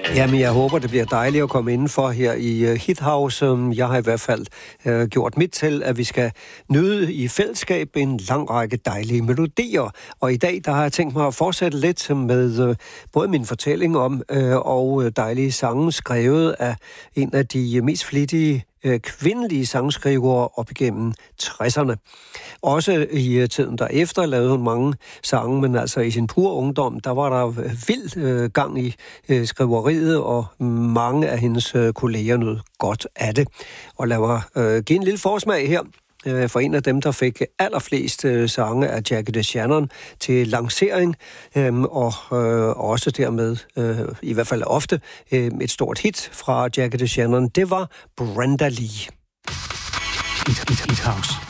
Jamen, jeg håber, det bliver dejligt at komme indenfor her i Hithouse. Jeg har i hvert fald gjort mit til, at vi skal nyde i fællesskab en lang række dejlige melodier. Og i dag, der har jeg tænkt mig at fortsætte lidt med både min fortælling om og dejlige sange skrevet af en af de mest flittige kvindelige sangskrivere op igennem 60'erne. Også i tiden derefter lavede hun mange sange, men altså i sin pure ungdom, der var der vild gang i skriveriet, og mange af hendes kolleger nød godt af det. Og lad mig give en lille forsmag her for en af dem, der fik allerflest sange af Jackie DeShannon til lancering, og også dermed, i hvert fald ofte, et stort hit fra Jackie DeShannon. Det var Brenda Lee. Hithouse.